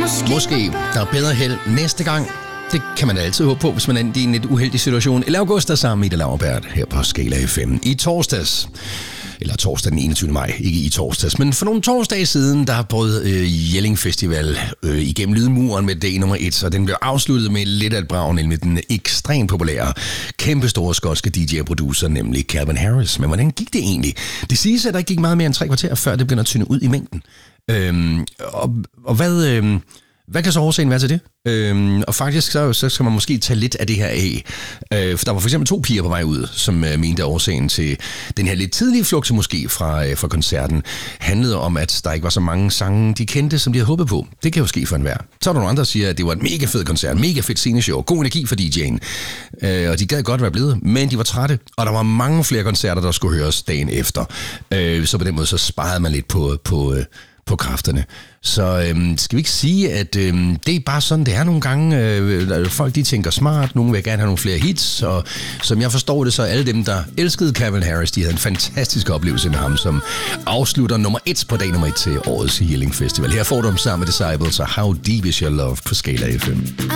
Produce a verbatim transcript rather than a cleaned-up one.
Måske der er bedre held næste gang. Det kan man altid håbe på, hvis man er i en lidt uheldig situation. Eller August er sammen med Ida Laurbert her på Skala F M. I torsdags, eller torsdag den enogtyvende maj, ikke i torsdags, men for nogle torsdage siden, der brød øh, Jelling Festival øh, igennem lydmuren med dag nummer et, og den blev afsluttet med lidt af et brag, nemlig den ekstremt populære, kæmpestore skotske D J og producer, nemlig Calvin Harris. Men hvordan gik det egentlig? Det siges, at der ikke gik meget mere end tre kvarter, før det begynder at tynde ud i mængden. Øhm, og, og hvad... Øh, Hvad kan så årsagen være til det? Øhm, og faktisk så, så skal man måske tage lidt af det her af. Øh, for der var for eksempel to piger på vej ud, som øh, mente, at årsagen til den her lidt tidlige flugt måske fra, øh, fra koncerten handlede om, at der ikke var så mange sange, de kendte, som de havde håbet på. Det kan jo ske for enhver. Så er der nogle andre, der siger, at det var et mega fed koncert, mega fedt sceneshow, god energi for D J'en. Øh, og de gad godt være blevet, men de var trætte, og der var mange flere koncerter, der skulle høres dagen efter. Øh, så på den måde så sparede man lidt på... på øh, på kræfterne. Så øhm, skal vi ikke sige, at øhm, det er bare sådan, det er nogle gange. Øh, folk de tænker smart, nogle vil gerne have nogle flere hits, og som jeg forstår det, så alle dem, der elskede Calvin Harris, de havde en fantastisk oplevelse med ham, som afslutter nummer et på dag nummer et til årets Jelling Festival. Her får du dem sammen med Disciples og How Deep Is Your Love på Skala F M.